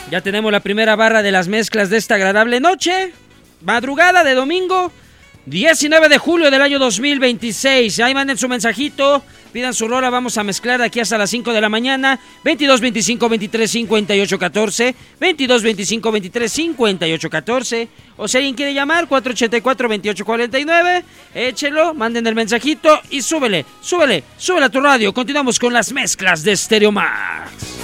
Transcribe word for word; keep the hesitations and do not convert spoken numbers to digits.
Ya tenemos la primera barra de las mezclas de esta agradable noche. Madrugada de domingo, diecinueve de julio del año dos mil veintiséis. Ahí manden su mensajito, pidan su rola, vamos a mezclar aquí hasta las cinco de la mañana. veintidós veinticinco veintitrés cincuenta y ocho catorce, veintidós veinticinco veintitrés cincuenta y ocho catorce. O si alguien quiere llamar, cuatro ochenta y cuatro veintiocho cuarenta y nueve. Échelo, manden el mensajito y súbele, súbele, súbele a tu radio. Continuamos con las mezclas de Stereo Max.